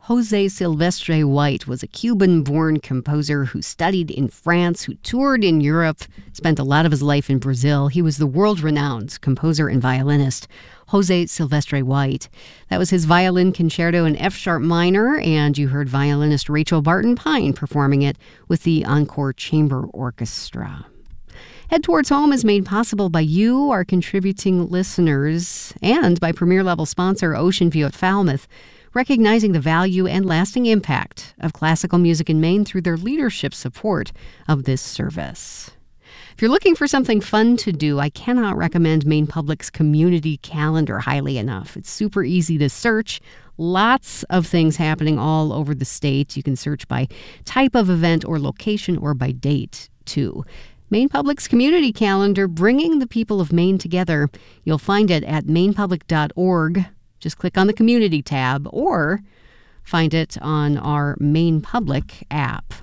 Jose Silvestre White was a Cuban-born composer who studied in France, who toured in Europe, spent a lot of his life in Brazil. He was the world-renowned composer and violinist, Jose Silvestre White. That was his violin concerto in F-sharp minor, and you heard violinist Rachel Barton Pine performing it with the Encore Chamber Orchestra. Head Towards Home is made possible by you, our contributing listeners, and by premier-level sponsor Ocean View at Falmouth, recognizing the value and lasting impact of classical music in Maine through their leadership support of this service. If you're looking for something fun to do, I cannot recommend Maine Public's community calendar highly enough. It's super easy to search. Lots of things happening all over the state. You can search by type of event or location or by date, too. Maine Public's community calendar, bringing the people of Maine together. You'll find it at mainepublic.org. Just click on the Community tab or find it on our Maine Public app.